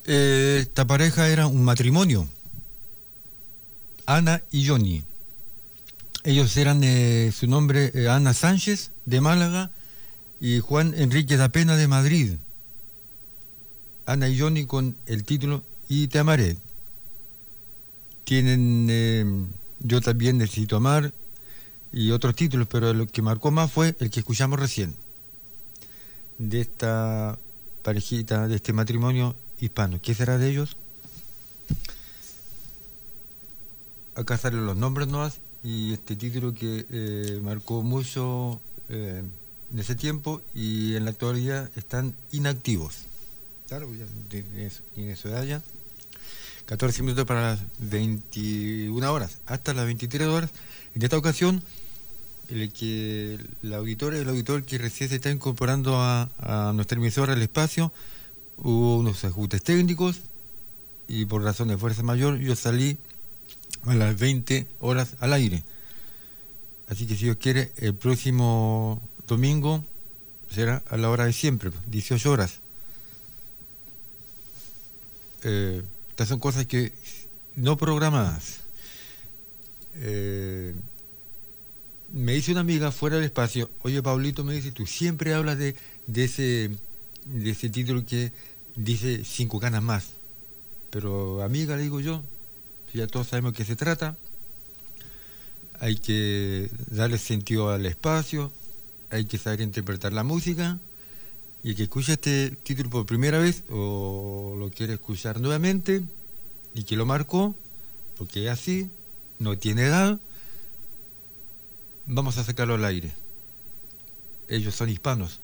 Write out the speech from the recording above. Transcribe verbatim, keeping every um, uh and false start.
Eh, esta pareja era un matrimonio, Ana y Johnny. Ellos eran, eh, su nombre, eh, Ana Sánchez, de Málaga, y Juan Enrique da Pena, de Madrid. Ana y Johnny con el título Y te amaré. Tienen eh, Yo también necesito amar y otros títulos, pero lo que marcó más fue el que escuchamos recién, de esta parejita, de este matrimonio hispano. ¿Qué será de ellos? Acá salen los nombres nomás y este título que eh, marcó mucho eh, en ese tiempo, y en la actualidad están inactivos. Claro, ya tiene su edad ya. catorce minutos para las veintiuna horas, hasta las veintitrés horas. En esta ocasión, el que la auditora y el auditor que recién se está incorporando a, a nuestra emisora al espacio, hubo unos ajustes técnicos y por razón de fuerza mayor yo salí a las veinte horas al aire. Así que si Dios quiere, el próximo domingo será a la hora de siempre, dieciocho horas. Eh, estas son cosas que no programadas. Eh, me dice una amiga fuera del espacio: oye, Pablito, me dice, tú siempre hablas de, de ese de ese título que dice cinco canas más. Pero amiga, le digo yo, si ya todos sabemos de qué se trata, hay que darle sentido al espacio, hay que saber interpretar la música, y el que escucha este título por primera vez o lo quiere escuchar nuevamente y que lo marcó, porque es así, no tiene edad, vamos a sacarlo al aire. Ellos son hispanos,